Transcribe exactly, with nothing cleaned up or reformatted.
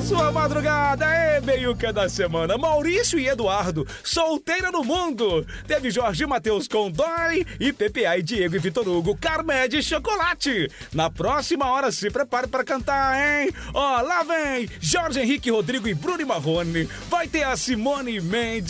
Sua madrugada é meiuca da semana. Maurício e Eduardo, solteira no mundo. Teve Jorge e Matheus com Dói e P P A e Diego e Vitor Hugo, Carmé de Chocolate. Na próxima hora, se prepare para cantar, hein? Ó, lá vem Jorge Henrique, Rodrigo e Bruno Marrone. Vai ter a Simone Mendes.